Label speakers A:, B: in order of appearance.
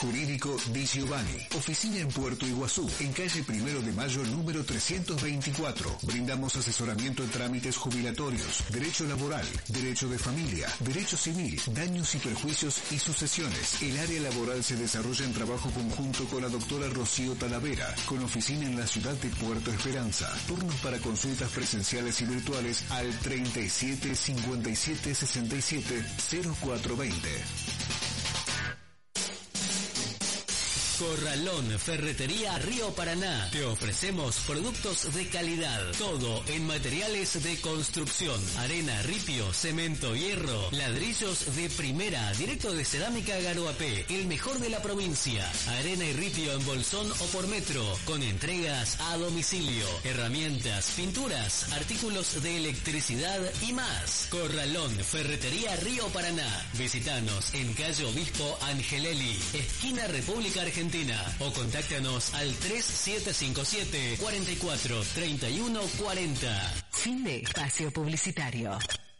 A: Jurídico Di Giovanni. Oficina en Puerto Iguazú, en calle 1 de Mayo, número 324. Brindamos asesoramiento en trámites jubilatorios, derecho laboral, derecho de familia, derecho civil, daños y perjuicios y sucesiones. El área laboral se desarrolla en trabajo conjunto con la doctora Rocío Talavera, con oficina en la ciudad de Puerto Esperanza. Turnos para consultas presenciales y virtuales al 37 57 67 0420.
B: Corralón Ferretería Río Paraná. Te ofrecemos productos de calidad. Todo en materiales de construcción. Arena, ripio, cemento, hierro, ladrillos de primera, directo de Cerámica Garoapé, el mejor de la provincia. Arena y ripio en bolsón o por metro, con entregas a domicilio. Herramientas, pinturas, artículos de electricidad y más. Corralón Ferretería Río Paraná. Visítanos en calle Obispo Angelelli, esquina República Argentina, o contáctanos al 3757 44 31 40.
C: Fin de espacio publicitario.